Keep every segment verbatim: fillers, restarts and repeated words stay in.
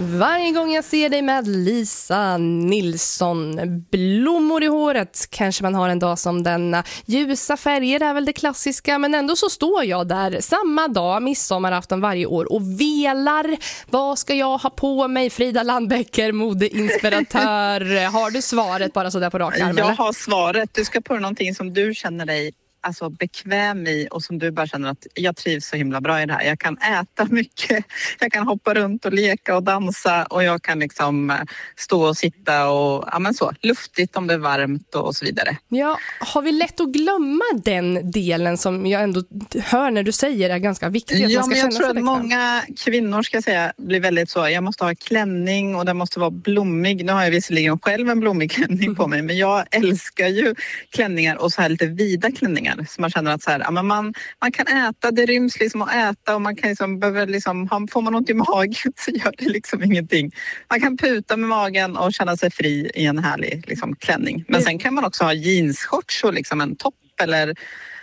Varje gång jag ser dig med Lisa Nilsson. Blommor i håret kanske man har en dag som denna. Ljusa färger är väl det klassiska, men ändå så står jag där samma dag, midsommarafton varje år, och velar. Vad ska jag ha på mig? Frida Landbäcker, modeinspiratör. Har du svaret bara så där på rak arm? Jag har svaret. Du ska på någonting som du känner dig alltså bekväm i och som du bara känner att jag trivs så himla bra i det här. Jag kan äta mycket, jag kan hoppa runt och leka och dansa och jag kan liksom stå och sitta och ja men så, luftigt om det är varmt och så vidare. Ja, har vi lätt att glömma den delen som jag ändå hör när du säger är ganska viktig? Att ja, man ska men jag känna tror att bekväm. många kvinnor ska säga blir väldigt så, jag måste ha klänning och den måste vara blommig. Nu har jag visserligen själv en blommig klänning på mig, men jag älskar ju klänningar och så här lite vida klänningar. Så man känner att så här, ja, men man, man kan äta, det ryms liksom att äta och man kan liksom, behöver liksom, får man ont i magen så gör det liksom ingenting. Man kan puta med magen och känna sig fri i en härlig liksom, klänning. Men sen kan man också ha jeansshorts och liksom en topp eller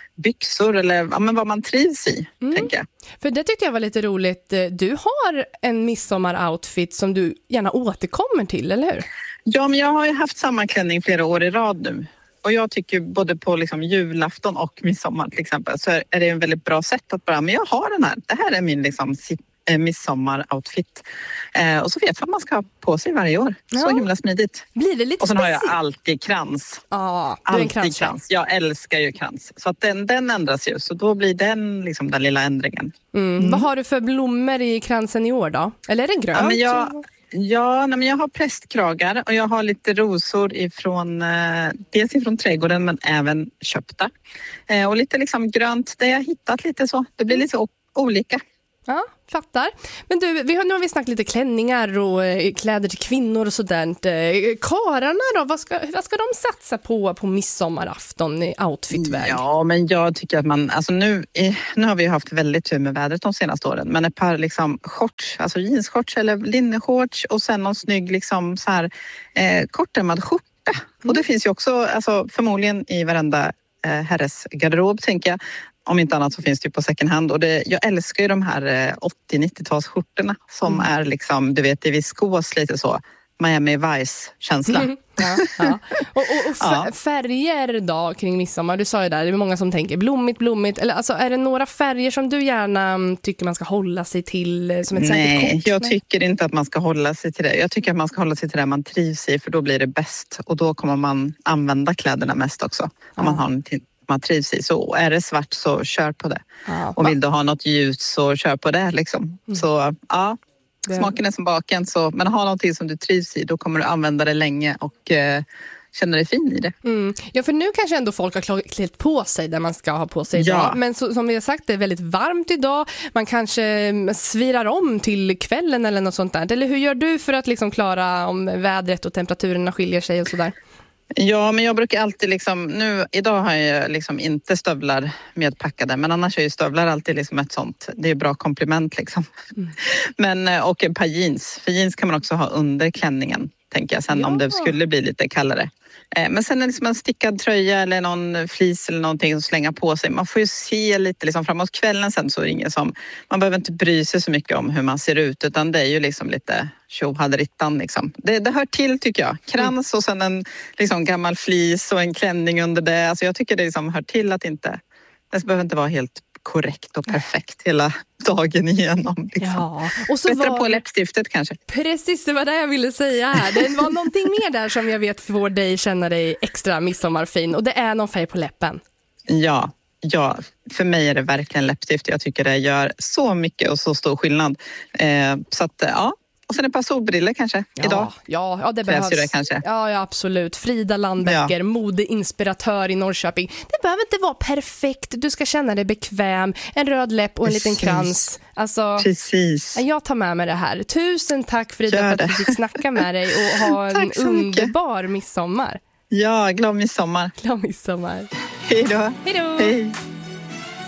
byxor eller ja, men vad man trivs i, mm. tänker jag. För det tyckte jag var lite roligt. Du har en midsommaroutfit som du gärna återkommer till, eller hur? Ja, men jag har ju haft samma klänning flera år i rad nu. Och jag tycker både på liksom julafton och midsommar till exempel så är det en väldigt bra sätt att bara, men jag har den här, det här är min liksom midsommaroutfit. Eh, och så vet man att man ska ha på sig varje år. Ja. Så himla smidigt. Blir det lite och sen speciellt? har jag alltid krans. Ja, alltid krans. krans. Jag älskar ju krans. Så att den, den ändras ju. Så då blir den liksom den lilla ändringen. Mm. Mm. Vad har du för blommor i kransen i år då? Eller är det grönt? Ja, men jag... Ja, nej, men jag har prästkragar och jag har lite rosor ifrån, eh, dels ifrån trädgården men även köpta. Eh, och lite liksom grönt, det jag hittat lite så. Det blir lite o- olika. Ja, fattar. Men du, vi har, nu har vi snackat lite klänningar och eh, kläder till kvinnor och sådär. Eh, kararna då, vad ska, vad ska de satsa på på midsommarafton i outfitväg? Ja, men jag tycker att man, alltså nu, eh, nu har vi ju haft väldigt tur med vädret de senaste åren. Men ett par liksom shorts, alltså jeansshorts eller linneshorts och sen någon snygg liksom så här eh, kortärmad skjorta. Mm. Och det finns ju också, alltså förmodligen i varenda eh, herres garderob tänker jag. Om inte annat så finns det ju på second hand. Och det, jag älskar ju de här åttio-nittio-talsskjortorna som mm. är liksom, du vet, i viskos lite så. Miami Vice-känsla. Mm. Ja, ja. Och, och, och ja. Färger då kring midsommar, du sa ju där, det är många som tänker blommigt, blommigt. Eller alltså, är det några färger som du gärna tycker man ska hålla sig till som ett säkert kort? Nej, jag tycker inte att man ska hålla sig till det. Jag tycker att man ska hålla sig till det man trivs i, för då blir det bäst. Och då kommer man använda kläderna mest också. Om ja. man har en till man trivs i. Så är det svart så kör på det. Ja, och vill du ha något ljus så kör på det liksom. Mm. Så ja, smaken är som baken. Så, men ha någonting som du trivs i, då kommer du använda det länge och eh, känner dig fin i det. Mm. Ja, för nu kanske ändå folk har klätt på sig där man ska ha på sig idag. Ja. Men så, som vi har sagt, det är väldigt varmt idag. Man kanske svirar om till kvällen eller något sånt där. Eller hur gör du för att liksom klara om vädret och temperaturerna skiljer sig och sådär? Ja, men jag brukar alltid liksom, nu, idag har jag liksom inte stövlar medpackade, men annars är ju stövlar alltid liksom ett sånt, det är bra komplement liksom. Mm. Men, och ett par jeans, för jeans kan man också ha under klänningen, tänker jag sen ja. om det skulle bli lite kallare. Men sen är det liksom en stickad tröja eller någon flis eller någonting att slänga på sig. Man får ju se lite liksom framåt kvällen sen, så är det ingen som, man behöver inte bry sig så mycket om hur man ser ut, utan det är ju liksom lite tjohaderittan liksom. Det, det hör till tycker jag. Krans och sen en liksom gammal flis och en klänning under det. Alltså jag tycker det liksom hör till att inte, det behöver inte vara helt korrekt och perfekt hela dagen igenom. Liksom. Ja. Och så bättre var... på läppstiftet kanske. Precis, det var det jag ville säga här. Det var någonting mer där som jag vet får dig känna dig extra midsommarfin. Och det är någon färg på läppen. Ja, ja, för mig är det verkligen läppstift. Jag tycker det gör så mycket och så stor skillnad. Eh, så att, ja. Och sen ett par solbriller kanske ja, idag. Ja, ja det behövs. Det, kanske. Ja, ja, absolut. Frida Landbäcker, ja. modeinspiratör i Norrköping. Det behöver inte vara perfekt. Du ska känna dig bekväm. En röd läpp och en Precis. liten krans. Alltså, Precis. Jag tar med mig det här. Tusen tack Frida för att vi fick snacka med dig och ha en underbar midsommar. Ja, glad midsommar. Glad midsommar. Hej då. Hej då. Hej.